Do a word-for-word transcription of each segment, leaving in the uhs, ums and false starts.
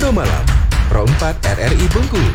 Barendo Malam, Pro empat R R I Bengkulu.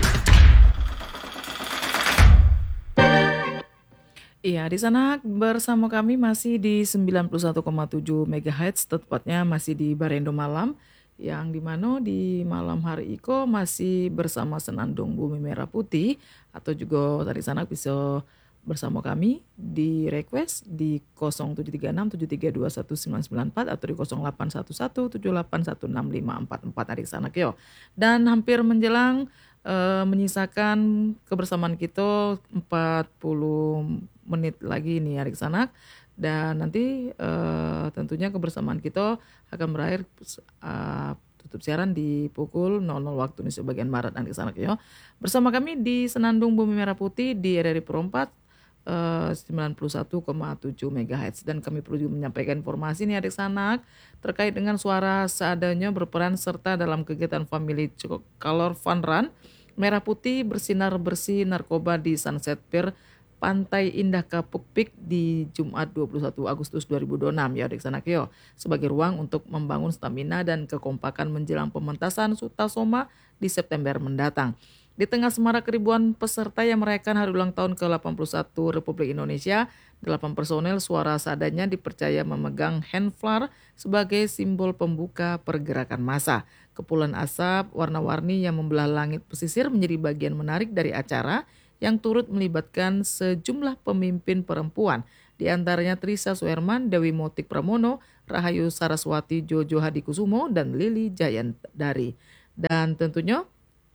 Iya, di sana bersama kami masih di sembilan puluh satu koma tujuh megahertz, tepatnya masih di Barendo Malam, yang dimana di malam hari Iko masih bersama Senandung Bumi Merah Putih, atau juga dari sana bisa bersama kami di request di nol tujuh tiga enam tujuh tiga dua satu sembilan sembilan empat atau di nol delapan satu satu tujuh delapan satu enam lima empat empat dari sana Kyo. Dan hampir menjelang eh, menyisakan kebersamaan kita empat puluh menit lagi nih Arik Sanak, dan nanti eh, tentunya kebersamaan kita akan berakhir eh, tutup siaran di pukul nol nol waktu Indonesia bagian Barat Arik Sanak ya. Bersama kami di Senandung Bumi Merah Putih di R R I Pro empat eh, sembilan puluh satu koma tujuh megahertz, dan kami perlu juga menyampaikan informasi nih Adik Sanak terkait dengan suara seadanya berperan serta dalam kegiatan Family Color Fun Run Merah Putih bersinar bersih narkoba di Sunset Pier Pantai Indah Kapuk Pik di Jumat dua puluh satu Agustus dua ribu dua puluh enam ya Adik Sanak yo, sebagai ruang untuk membangun stamina dan kekompakan menjelang pementasan Sutasoma di September mendatang. Di tengah semarak ribuan peserta yang merayakan hari ulang tahun ke delapan puluh satu Republik Indonesia, delapan personel suara seadanya dipercaya memegang handflar sebagai simbol pembuka pergerakan massa. Kepulan asap warna-warni yang membelah langit pesisir menjadi bagian menarik dari acara yang turut melibatkan sejumlah pemimpin perempuan, di antaranya Trisa Suherman, Dewi Motik Pramono, Rahayu Saraswati Jojo Hadikusumo, dan Lili Jayandari. Dan tentunya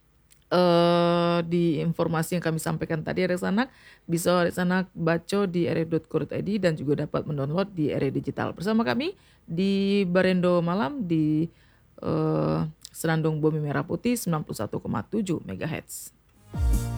Uh, di informasi yang kami sampaikan tadi Adik Sanak bisa Adik Sanak baca di r r i dot co dot i d dan juga dapat mendownload di R R I Digital bersama kami di Barendo Malam di uh, Senandung Bumi Merah Putih sembilan puluh satu koma tujuh megahertz.